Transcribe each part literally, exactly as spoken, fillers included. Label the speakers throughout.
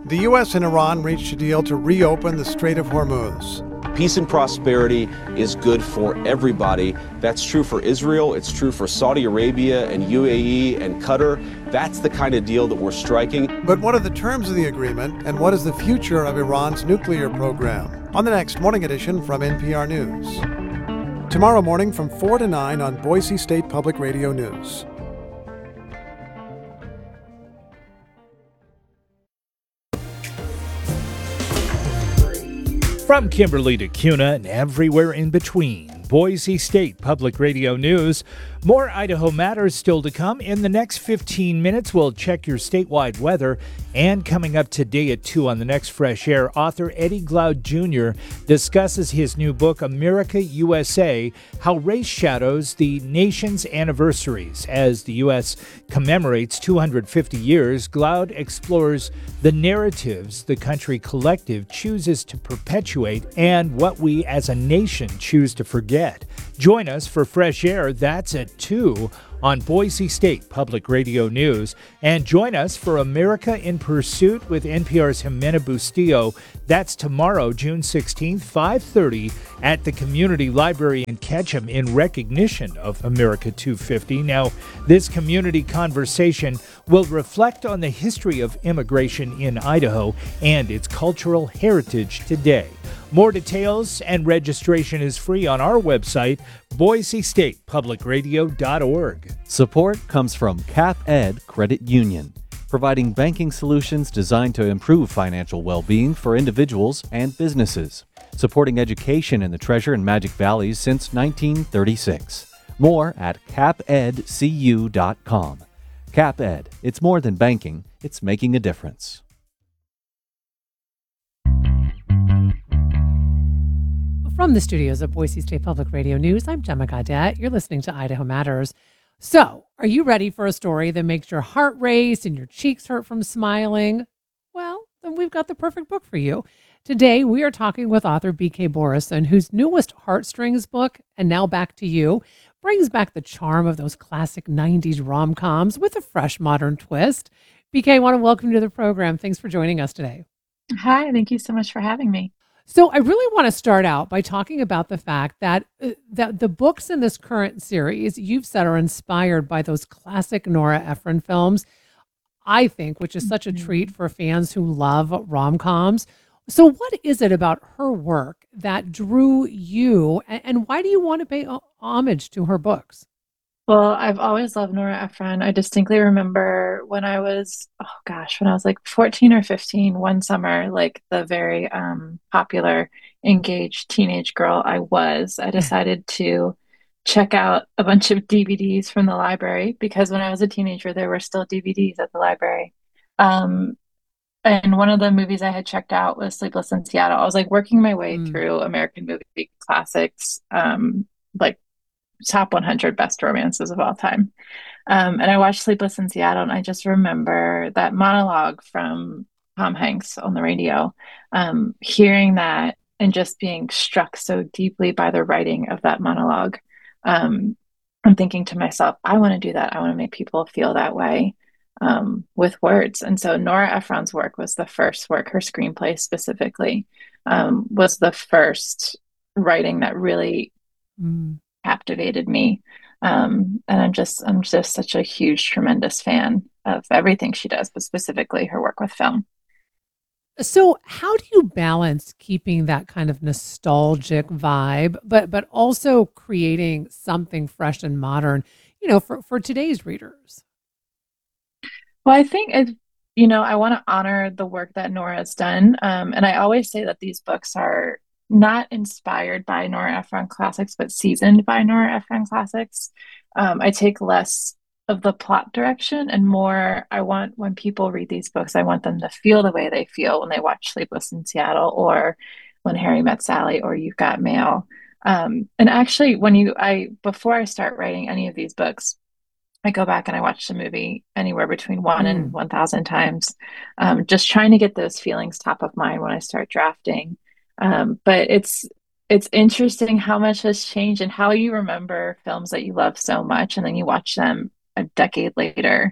Speaker 1: The U S and Iran reached a deal to reopen the Strait of Hormuz.
Speaker 2: Peace and prosperity is good for everybody. That's true for Israel. It's true for Saudi Arabia and U A E and Qatar. That's the kind of deal that we're striking.
Speaker 1: But what are the terms of the agreement, and what is the future of Iran's nuclear program? On the next Morning Edition from N P R News. Tomorrow morning from four to nine on Boise State Public Radio News.
Speaker 3: From Kimberly to Kuna and everywhere in between, Boise State Public Radio News. More Idaho Matters still to come. In the next fifteen minutes, we'll check your statewide weather. And coming up today at two on the next Fresh Air, author Eddie Glaude Junior discusses his new book, America U S A, How Race Shadows the Nation's Anniversaries. As the U S commemorates two hundred fifty years, Glaude explores the narratives the country collective chooses to perpetuate and what we as a nation choose to forget. Join us for Fresh Air. That's at two on Boise State Public Radio News. And join us for America in Pursuit with N P R's Jimena Bustillo. That's tomorrow, June sixteenth, five thirty at the Community Library in Ketchum in recognition of America two fifty. Now, this community conversation will reflect on the history of immigration in Idaho and its cultural heritage today. More details and registration is free on our website, boise state public radio dot org.
Speaker 4: Support comes from CapEd Credit Union, providing banking solutions designed to improve financial well-being for individuals and businesses, supporting education in the Treasure and Magic Valleys since nineteen thirty-six. More at cap ed c u dot com. CapEd, it's more than banking, it's making a difference.
Speaker 5: From the studios of Boise State Public Radio News, I'm Gemma Gaudette. You're listening to Idaho Matters. So, are you ready for a story that makes your heart race and your cheeks hurt from smiling? Well, then we've got the perfect book for you. Today, we are talking with author B K Borison, whose newest Heartstrings book, And Now Back to You, brings back the charm of those classic nineties rom-coms with a fresh modern twist. B K, I want to welcome you to the program. Thanks for joining us today.
Speaker 6: Hi, thank you so much for having me.
Speaker 5: So I really want to start out by talking about the fact that uh, that the books in this current series you've said are inspired by those classic Nora Ephron films, I think, which is such a treat for fans who love rom-coms. So what is it about her work that drew you, and, and why do you want to pay o- homage to her books?
Speaker 6: Well, I've always loved Nora Ephron. I distinctly remember when I was, oh gosh, when I was like fourteen or fifteen, one summer, like the very um, popular engaged teenage girl I was, I decided to check out a bunch of D V Ds from the library because when I was a teenager, there were still D V Ds at the library. Um, and one of the movies I had checked out was Sleepless in Seattle. I was like working my way
Speaker 5: Mm.
Speaker 6: through American movie classics, um, like top one hundred best romances of all time. Um, and I watched Sleepless in Seattle, and I just remember that monologue from Tom Hanks on the radio, um, hearing that and just being struck so deeply by the writing of that monologue. Um, I'm thinking to myself, I want to do that. I want to make people feel that way um, with words. And so Nora Ephron's work was the first work, her screenplay specifically, um, was the first writing that really
Speaker 5: Mm.
Speaker 6: captivated me. Um, and I'm just, I'm just such a huge, tremendous fan of everything she does, but specifically her work with film.
Speaker 5: So how do you balance keeping that kind of nostalgic vibe, but but also creating something fresh and modern, you know, for, for today's readers?
Speaker 6: Well, I think it, you know, I want to honor the work that Nora has done. Um, and I always say that these books are not inspired by Nora Ephron classics, but seasoned by Nora Ephron classics. Um, I take less of the plot direction and more, I want when people read these books, I want them to feel the way they feel when they watch Sleepless in Seattle or When Harry Met Sally or You've Got Mail. Um, and actually, when you, I, before I start writing any of these books, I go back and I watch the movie anywhere between one and
Speaker 5: Mm.
Speaker 6: one thousand times, um, just trying to get those feelings top of mind when I start drafting. Um, but it's it's interesting how much has changed and how you remember films that you love so much, and then you watch them a decade later.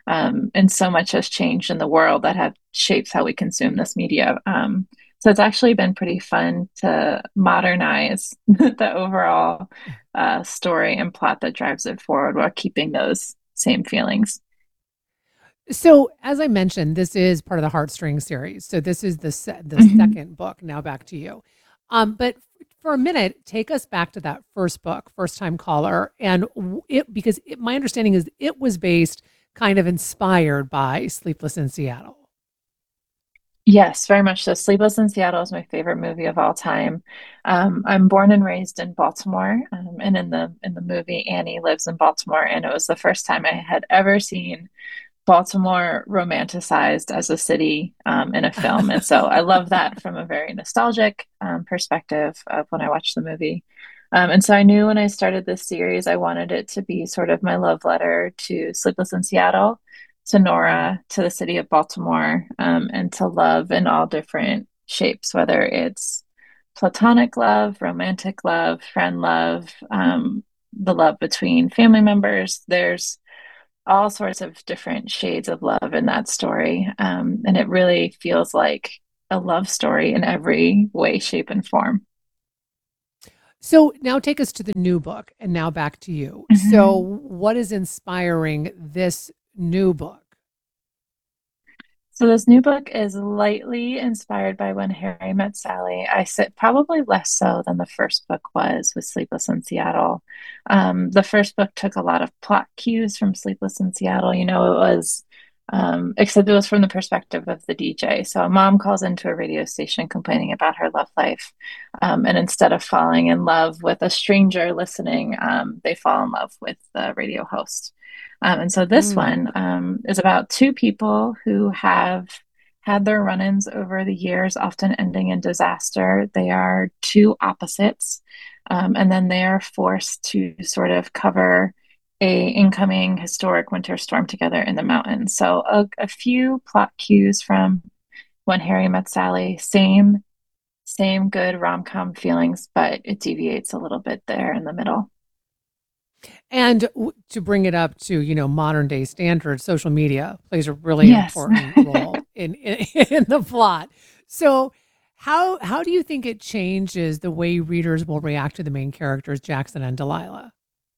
Speaker 6: Um, and so much has changed in the world that have shapes how we consume this media. Um, so it's actually been pretty fun to modernize the overall uh, story and plot that drives it forward while keeping those same feelings.
Speaker 5: So, as I mentioned, this is part of the Heartstring series. So, this is the se- the
Speaker 6: Mhm.
Speaker 5: second book. Now, back to you. Um, but f- for a minute, take us back to that first book, First Time Caller, and w- it because it, my understanding is it was based, kind of inspired by Sleepless in Seattle.
Speaker 6: Yes, very much so. Sleepless in Seattle is my favorite movie of all time. Um, I'm born and raised in Baltimore, um, and in the in the movie, Annie lives in Baltimore, and it was the first time I had ever seen Baltimore romanticized as a city um, in a film. And so I love that from a very nostalgic um, perspective of when I watched the movie. Um, and so I knew when I started this series, I wanted it to be sort of my love letter to Sleepless in Seattle, to Nora, to the city of Baltimore, um, and to love in all different shapes, whether it's platonic love, romantic love, friend love, um, the love between family members. There's all sorts of different shades of love in that story. Um, and it really feels like a love story in every way, shape, and form.
Speaker 5: So, now take us to the new book, and now back to you. So,
Speaker 6: Mhm.
Speaker 5: what is inspiring this new book?
Speaker 6: So this new book is lightly inspired by When Harry Met Sally. I said probably less so than the first book was with Sleepless in Seattle. Um, the first book took a lot of plot cues from Sleepless in Seattle. You know, it was um, except it was from the perspective of the D J. So a mom calls into a radio station complaining about her love life, um, and instead of falling in love with a stranger listening, um, they fall in love with the radio host. Um, and so this
Speaker 5: Mm.
Speaker 6: one um, is about two people who have had their run ins over the years, often ending in disaster. They are two opposites, um, and then they are forced to sort of cover a incoming historic winter storm together in the mountains. So a, a few plot cues from When Harry Met Sally, same same good rom-com feelings, but it deviates a little bit there in the middle.
Speaker 5: And w- to bring it up to, you know, modern day standards, social media plays a really
Speaker 6: Yes.
Speaker 5: important role in, in in the plot. So how how do you think it changes the way readers will react to the main characters, Jackson and Delilah?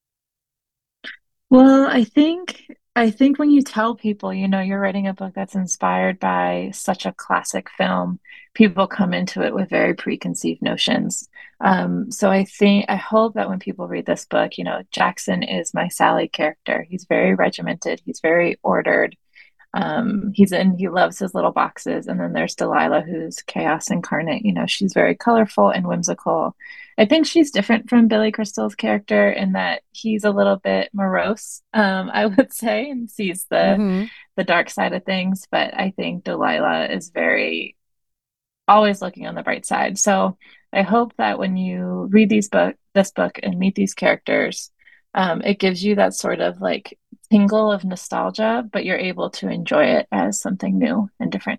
Speaker 6: Well, I think I think when you tell people, you know, you're writing a book that's inspired by such a classic film, people come into it with very preconceived notions. Um, so I think I hope that when people read this book, you know, Jackson is my Sally character. He's very regimented, he's very ordered. Um, he's in, he loves his little boxes. And then there's Delilah, who's chaos incarnate. You know, she's very colorful and whimsical. I think she's different from Billy Crystal's character in that he's a little bit morose, um, I would say, and sees the
Speaker 5: Hmm.
Speaker 6: the dark side of things. But I think Delilah is very always looking on the bright side. So I hope that when you read these book this book and meet these characters, um, it gives you that sort of like tingle of nostalgia, but you're able to enjoy it as something new and different.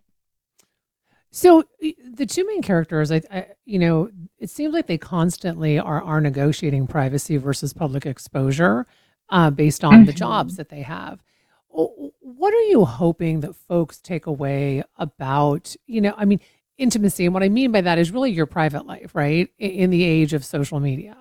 Speaker 5: So y- the two main characters, I, I you know, it seems like they constantly are are negotiating privacy versus public exposure, uh, based on the jobs
Speaker 6: Mhm.
Speaker 5: that they have. O- What are you hoping that folks take away about, you know, I mean, intimacy? And what I mean by that is really your private life, right? I- In the age of social media.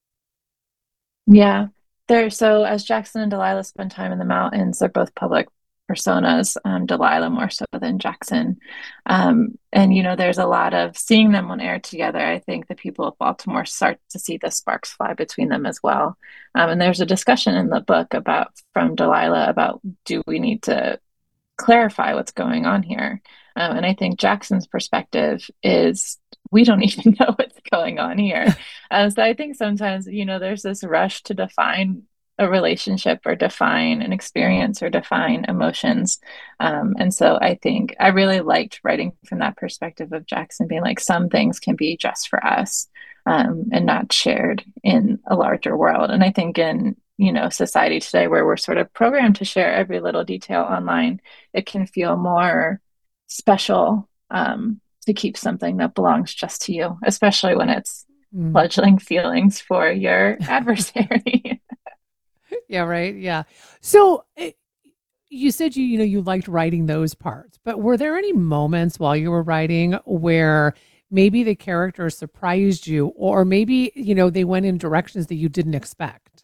Speaker 6: Yeah. They're so as Jackson and Delilah spend time in the mountains, they're both public personas, um, Delilah more so than Jackson. Um, and you know, there's a lot of seeing them on air together. I think the people of Baltimore start to see the sparks fly between them as well. Um, and there's a discussion in the book about from Delilah about do we need to clarify what's going on here. Um, and I think Jackson's perspective is we don't even know what's going on here. Um, so I think sometimes, you know, there's this rush to define a relationship or define an experience or define emotions. Um, and so I think I really liked writing from that perspective of Jackson being like, some things can be just for us um, and not shared in a larger world. And I think in, you know, society today where we're sort of programmed to share every little detail online, it can feel more special um, to keep something that belongs just to you, especially when it's
Speaker 5: Mm.
Speaker 6: fledgling feelings for your adversary.
Speaker 5: Yeah, right. Yeah. So, eh, you said you you know you liked writing those parts, but were there any moments while you were writing where maybe the characters surprised you, or maybe you know they went in directions that you didn't expect?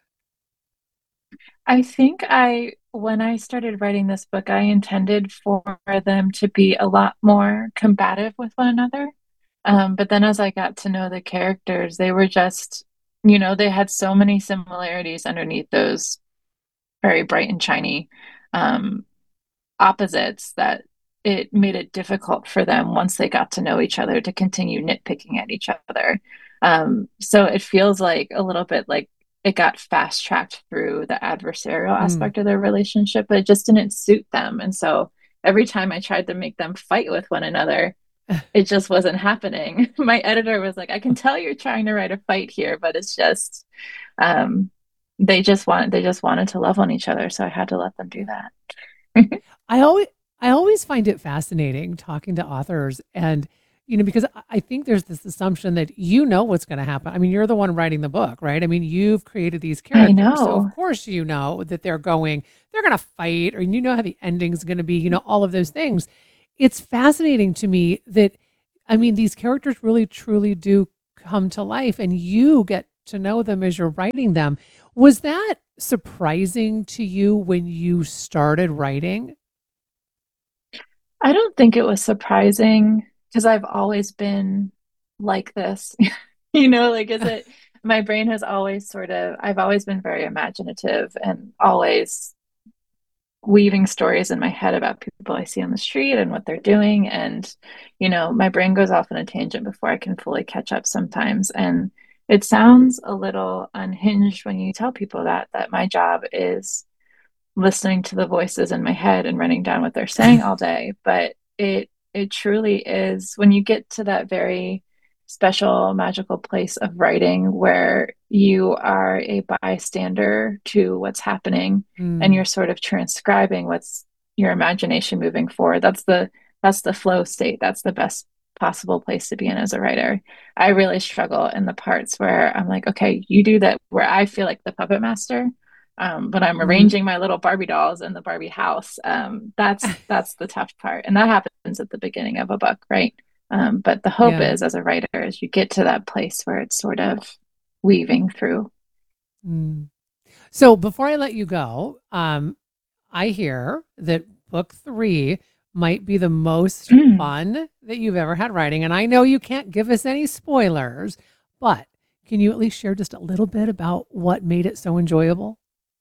Speaker 6: I think I, when I started writing this book, I intended for them to be a lot more combative with one another. Um, but then as I got to know the characters, they were just, you know, they had so many similarities underneath those very bright and shiny um, opposites that it made it difficult for them once they got to know each other to continue nitpicking at each other. Um, so it feels like a little bit like it got fast tracked through the adversarial
Speaker 5: Mm.
Speaker 6: aspect of their relationship, but it just didn't suit them. And so every time I tried to make them fight with one another, it just wasn't happening. My editor was like, I can tell you're trying to write a fight here, but it's just um they just want they just wanted to love on each other, so I had to let them do that.
Speaker 5: I always I always find it fascinating talking to authors, and you know because I I think there's this assumption that you know what's going to happen. I mean, you're the one writing the book, right? I mean, you've created these
Speaker 6: I
Speaker 5: characters, so of
Speaker 6: know.
Speaker 5: course you know that they're going they're going to fight, or you know how the ending's going to be, you know, all of those things. It's fascinating to me that I mean, these characters really truly do come to life, and you get to know them as you're writing them. Was that surprising to you when you started writing?
Speaker 6: I don't think it was surprising because I've always been like this. You know, like is it my brain has always sort of I've always been very imaginative and always weaving stories in my head about people I see on the street and what they're doing. And, you know, my brain goes off on a tangent before I can fully catch up sometimes. And it sounds a little unhinged when you tell people that, that my job is listening to the voices in my head and writing down what they're saying all day. But it it truly is when you get to that very special magical place of writing where you are a bystander to what's happening and
Speaker 5: Mm,
Speaker 6: you're sort of transcribing what's your imagination moving forward. That's the that's the flow state. That's the best possible place to be in as a writer. I really struggle in the parts where I'm like, okay, you do that where I feel like the puppet master um, when I'm
Speaker 5: mhm.
Speaker 6: arranging my little Barbie dolls in the Barbie house. Um, that's that's the tough part, and that happens at the beginning of a book, right? Um, but the hope
Speaker 5: Yeah.
Speaker 6: is, as a writer, is you get to that place where it's sort of weaving through.
Speaker 5: Mm. So before I let you go, um, I hear that book three might be the most
Speaker 6: Mm.
Speaker 5: fun that you've ever had writing. And I know you can't give us any spoilers, but can you at least share just a little bit about what made it so enjoyable?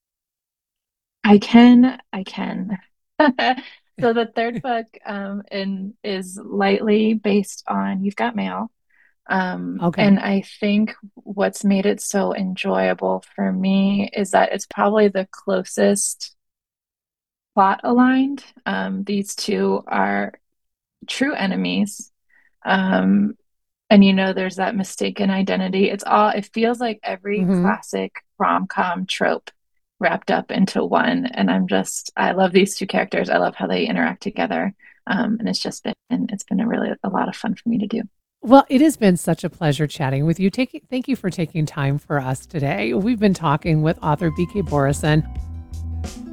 Speaker 6: I can, I can. So the third book um, in, is lightly based on You've Got Mail. Um,
Speaker 5: Okay.
Speaker 6: and I think what's made it so enjoyable for me is that it's probably the closest plot aligned. Um, these two are true enemies. Um, and you know, there's that mistaken identity. It's all, it feels like every
Speaker 5: Hmm.
Speaker 6: classic rom-com trope wrapped up into one. And I'm just, I love these two characters. I love how they interact together. Um, and it's just been, it's been a really a lot of fun for me to do.
Speaker 5: Well, it has been such a pleasure chatting with you. Take, thank you for taking time for us today. We've been talking with author B K Borison.